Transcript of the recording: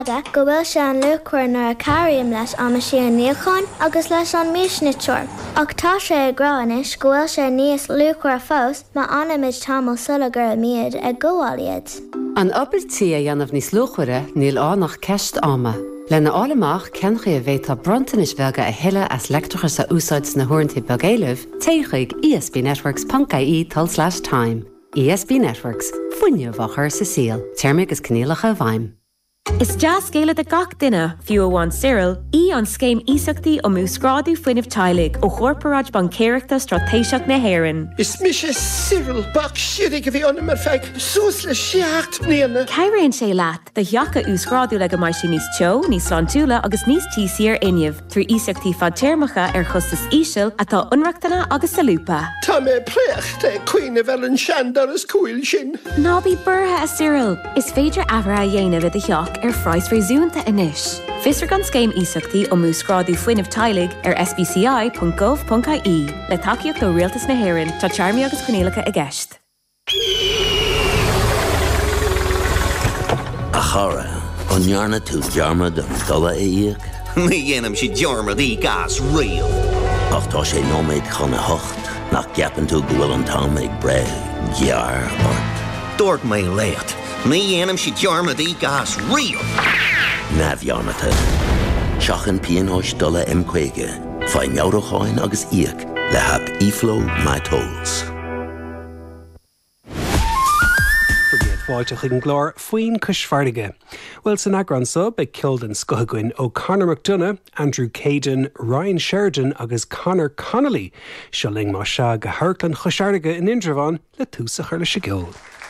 Go bhfuil sé an luachmhar nar a cairíonn leis ama sí an níocháin agus leis an mísneteoir. Ach tá sé ag gráinis go bhfuil sé níos luachmhar fós má anamid tamil sula gur miad ag gabháil iad. An obairtí a dhéanamh níos luachmhaire níl ánach ceist ama. Lena álamach cenchaí a bhéta brontanis bhealga a heile as lectrachas a úsáid na húrintí bagéileh, téigh espnetworks.ie/time. ESB Networks, fuinne bhachar sa síl, teirmig is cnéalacha bhaim. Is jazz scéile de gach duine fiú amháin Cyril, an scéim ísachtaí ó músgráidú fuinnemh tailig ó chorparáid bancéireachta stratéiseach na hÉireann. Is mi sé Cyril bach siúdig a bhí anna mar feig sús le 7 bliana. Cairíonn sé leat de theacha úsgráidú le go mbeidh sé níos teo, níos slántiúla agus níos tíosaí ar inniamh trí ísachtaí fad téirmeacha ar chustas íseal atá unreachtainna agus sa lúpa. Tá mé plécht é cuioine bheith an seandar is cúil sin. Ná bí burtha a Cyril, is féidir ahra a dhéanamh a theach ar freies réisiúnta inis. Fisar gan scéim ísachtaí ó músgráidú fuinnemh tailig ar sbci.gov.ie le takeíocht ó rialtas na hÉireann tá tearmaí agus conéalacha i gceist. A chara, an nearna tú dearmad an dala íag? Ní dhéanam si dearmad í gas rial. Ach tá sé nóméid chuna hocht nach ceapan tú go bhfuil an tám ag bre, gear ort. Dúirt mé léat. Ní dhéanam si dearmad í gas rial. Na bheanata. Seachan píonóis dala imcuige, fáin meabhracháin agus íag le hap ífló my tolls. Fáilte chuig an glár faoin cosfardige. Well, san agransa be Kildan Scothagwin ó Conor McDonough, Andrew Caden, Ryan Sheridan agus Conor Connolly. Seoling má se go Hartlan chosfardige in Indravan le túsa chuir le sigil.